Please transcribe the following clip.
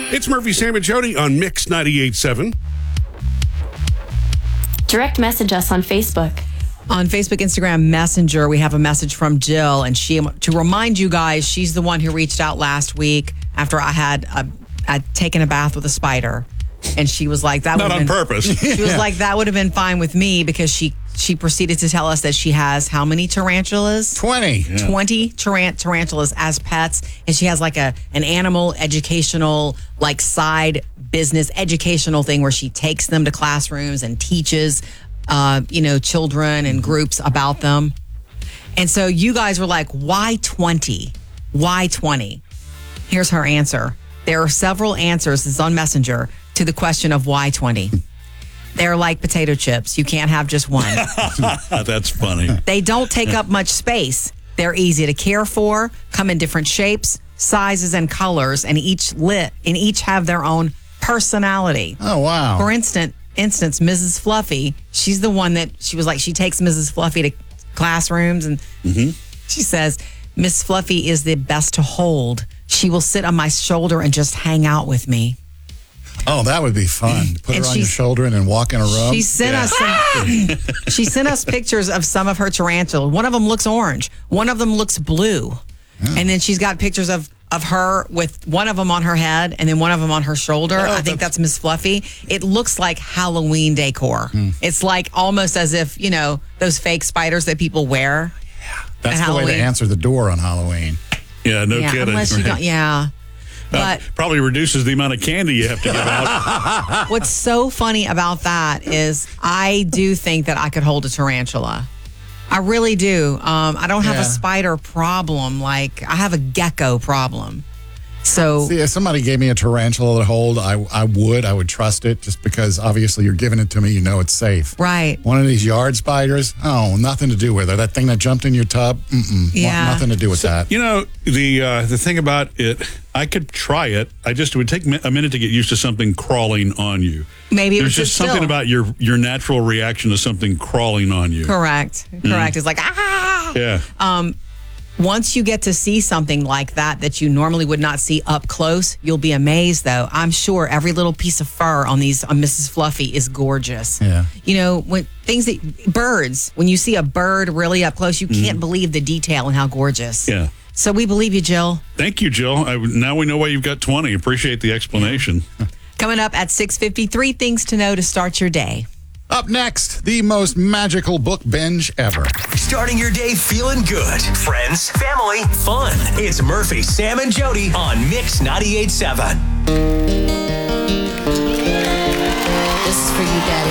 It's Murphy, Sam, and Jody on Mix 98.7. Direct message us on Facebook. On Facebook, Instagram, Messenger, we have a message from Jill, and to remind you guys, she's the one who reached out last week after I'd taken a bath with a spider, and she was like, "That Not on purpose." She was like, "That would have been fine with me," because she proceeded to tell us that she has how many tarantulas? 20. 20 tarantulas as pets, and she has like an animal educational, like side business educational thing where she takes them to classrooms and teaches children and groups about them. And so you guys were like, why 20? Why 20? Here's her answer. There are several answers, this is on Messenger, to the question of why 20. They're like potato chips. You can't have just one. That's funny. They don't take up much space. They're easy to care for, come in different shapes, sizes, and colors, and each have their own personality. Oh, wow. For instance, Mrs. Fluffy, she's the one that she was like, she takes Mrs. Fluffy to classrooms, and she says, Miss Fluffy is the best to hold. She will sit on my shoulder and just hang out with me. Oh, that would be fun. Put And her on your shoulder and then walk in a room. She sent us pictures of some of her tarantulas. One of them looks orange. One of them looks blue. Yeah. And then she's got pictures of her with one of them on her head and then one of them on her shoulder. I think that's Miss Fluffy. It looks like Halloween decor. It's like almost as if, those fake spiders that people wear. Yeah, that's the way to answer the door on Halloween. Yeah, no kidding. Unless you don't, But probably reduces the amount of candy you have to give out. What's so funny about that is I do think that I could hold a tarantula. I really do. I don't have a spider problem. Like, I have a gecko problem. So, see, if somebody gave me a tarantula to hold, I would trust it, just because obviously you're giving it to me, it's safe. Right. One of these yard spiders, nothing to do with it. That thing that jumped in your tub, nothing to do with that. The thing about it, I could try it. It would take a minute to get used to something crawling on you. Maybe there's just something about your natural reaction to something crawling on you. Correct. It's like, ah! Yeah. Once you get to see something like that you normally would not see up close, you'll be amazed, though. I'm sure every little piece of fur on Mrs. Fluffy is gorgeous. Yeah. Birds, when you see a bird really up close, you can't believe the detail and how gorgeous. Yeah. So we believe you, Jill. Thank you, Jill. Now we know why you've got 20. Appreciate the explanation. Coming up at 6:53, things to know to start your day. Up next, the most magical book binge ever. Starting your day feeling good. Friends, family, fun. It's Murphy, Sam, and Jody on Mix 98.7. This is for you, Daddy.